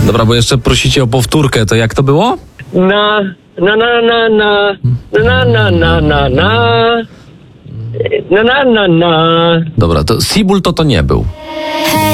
Dobra, bo jeszcze prosicie o powtórkę, to jak to było? Na. Dobra, to Sibul to nie był.